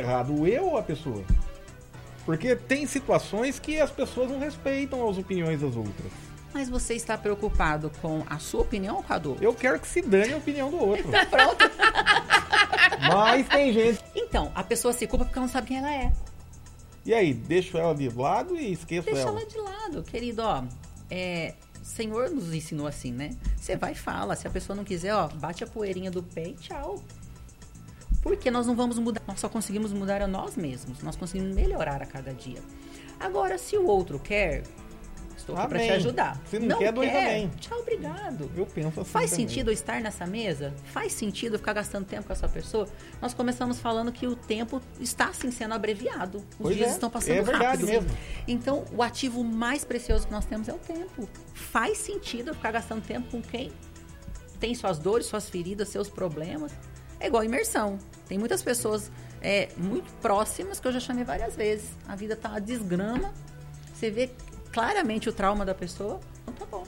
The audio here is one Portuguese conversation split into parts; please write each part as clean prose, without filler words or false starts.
errado? O eu ou a pessoa? Porque tem situações que as pessoas não respeitam as opiniões das outras. Mas você está preocupado com a sua opinião ou com a do outro? Eu quero que se dane a opinião do outro. Pronto. Mas tem gente... Então, a pessoa se culpa porque ela não sabe quem ela é. E aí, deixo ela de lado e esqueço Deixa ela. ela de lado, querido, ó. O Senhor nos ensinou assim, né? Você vai e fala. Se a pessoa não quiser, ó, bate a poeirinha do pé e tchau. Porque nós não vamos mudar. Nós só conseguimos mudar a nós mesmos. Nós conseguimos melhorar a cada dia. Agora, se o outro quer, estou aqui para te ajudar. Se não quer, dois amém. Tchau, obrigado. Eu penso assim. Faz também. sentido eu estar nessa mesa? Faz sentido eu ficar gastando tempo com essa pessoa? Nós começamos falando que o tempo está, sim, sendo abreviado. Os dias estão passando rápido. É verdade mesmo. Então, o ativo mais precioso que nós temos é o tempo. Faz sentido eu ficar gastando tempo com quem tem suas dores, suas feridas, seus problemas. É igual imersão. Tem muitas pessoas muito próximas que eu já chamei várias vezes. A vida tá uma desgrama. Você vê claramente o trauma da pessoa. Então tá bom.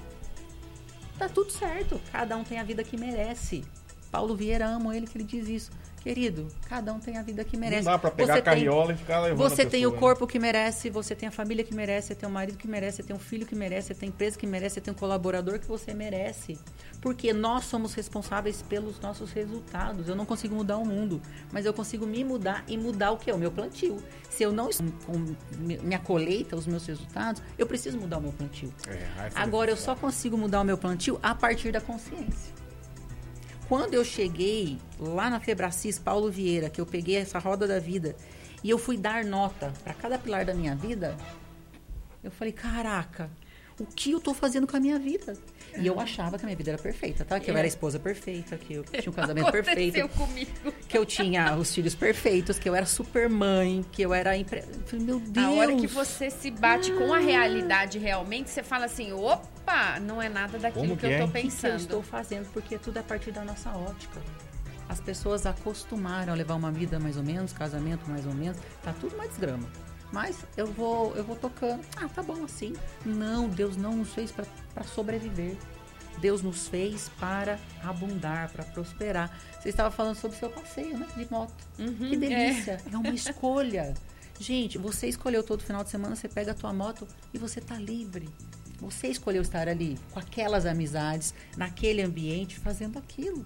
Tá tudo certo. Cada um tem a vida que merece. Paulo Vieira, amo ele que ele diz isso. Querido, cada um tem a vida que merece. Não dá pra pegar a carriola e ficar levando Você a tem pessoa, o corpo que merece, você tem a família que merece, você tem o marido que merece, você tem um filho que merece, você tem a empresa que merece, você tem um colaborador que você merece. Porque nós somos responsáveis pelos nossos resultados. Eu não consigo mudar o mundo, mas eu consigo me mudar e mudar o quê? O meu plantio. Se eu não estou com minha colheita, os meus resultados, eu preciso mudar o meu plantio. Agora, eu só consigo mudar o meu plantio a partir da consciência. Quando eu cheguei lá na Febracis, Paulo Vieira, que eu peguei essa roda da vida e eu fui dar nota para cada pilar da minha vida, eu falei, caraca, o que eu tô fazendo com a minha vida? E eu achava que a minha vida era perfeita, tá? Que eu era a esposa perfeita, que eu tinha um casamento perfeito. Comigo. Que eu tinha os filhos perfeitos, que eu era super mãe, que eu era... Falei, meu Deus! A hora que você se bate com a realidade realmente, você fala assim, opa, não é nada daquilo que eu tô pensando. O que eu estou fazendo? Porque tudo é a partir da nossa ótica. As pessoas acostumaram a levar uma vida mais ou menos, casamento mais ou menos, tá tudo mais desgrama. Mas eu vou tocando. Ah, tá bom assim. Não, Deus não nos fez para sobreviver. Deus nos fez para abundar, para prosperar. Você estava falando sobre o seu passeio, né? De moto. Que delícia. É uma escolha. Gente, você escolheu todo final de semana, você pega a tua moto e você tá livre. Você escolheu estar ali com aquelas amizades, naquele ambiente, fazendo aquilo.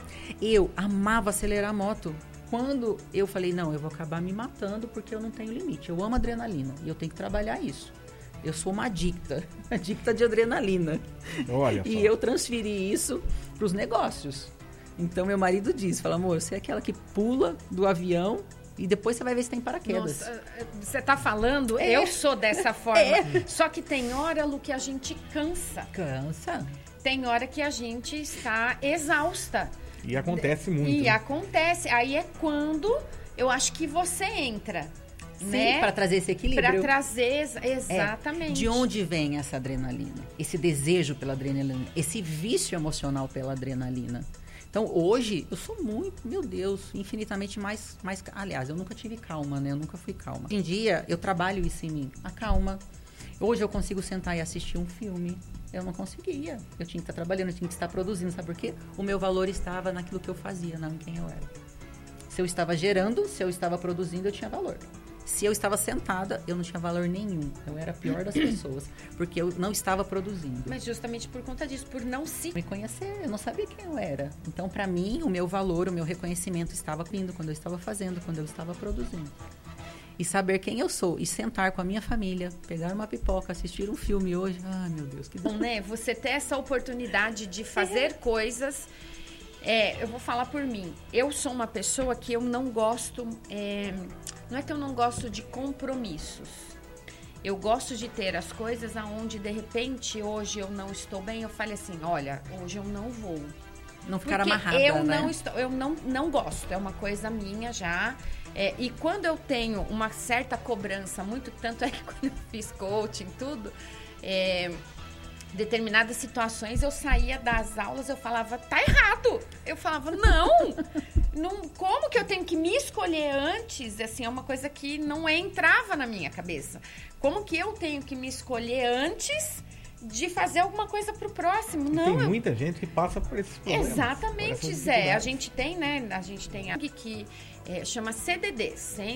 Eu amava acelerar a moto. Quando eu falei, não, eu vou acabar me matando porque eu não tenho limite. Eu amo adrenalina e eu tenho que trabalhar isso. Eu sou uma adicta de adrenalina. Olha só. E eu transferi isso para os negócios. Então, meu marido diz, fala, amor, você é aquela que pula do avião e depois você vai ver se tem paraquedas. Nossa, você tá falando, eu sou dessa forma. Só que tem hora, Lu, que a gente cansa. Cansa. Tem hora que a gente está exausta. E acontece muito. E acontece. Aí é quando eu acho que você entra. Sim, né? para trazer esse equilíbrio. Para trazer, exatamente. De onde vem essa adrenalina? Esse desejo pela adrenalina, esse vício emocional pela adrenalina. Então, hoje, eu sou muito, meu Deus, infinitamente mais... Aliás, eu nunca tive calma, né? Eu nunca fui calma. Hoje em dia, eu trabalho isso em mim. A calma. Hoje eu consigo sentar e assistir um filme. Eu não conseguia. Eu tinha que estar trabalhando, eu tinha que estar produzindo. Sabe por quê? O meu valor estava naquilo que eu fazia, não em quem eu era. Se eu estava gerando, se eu estava produzindo, eu tinha valor. Se eu estava sentada, eu não tinha valor nenhum. Eu era a pior das pessoas, porque eu não estava produzindo. Mas justamente por conta disso, por não se me conhecer, eu não sabia quem eu era. Então, para mim, o meu valor, o meu reconhecimento estava vindo quando eu estava fazendo, quando eu estava produzindo. E saber quem eu sou, e sentar com a minha família, pegar uma pipoca, assistir um filme hoje. Ai, meu Deus, que bom, né? Você ter essa oportunidade de fazer coisas. Eu vou falar por mim. Eu sou uma pessoa que eu não gosto... não é que eu não gosto de compromissos. Eu gosto de ter as coisas aonde, de repente, hoje eu não estou bem, eu falo assim, olha, hoje eu não vou. Não ficar amarrada, eu né? Eu não gosto, é uma coisa minha já. E quando eu tenho uma certa cobrança, muito, tanto é que quando eu fiz coaching, tudo... determinadas situações eu saía das aulas, eu falava, tá errado. Eu falava, não, como que eu tenho que me escolher antes? Assim, é uma coisa que não entrava na minha cabeça. Como que eu tenho que me escolher antes de fazer alguma coisa pro próximo? Não, tem muita gente que passa por esses problemas. Exatamente, Zé. A gente tem, né? A gente tem a que chama CDD,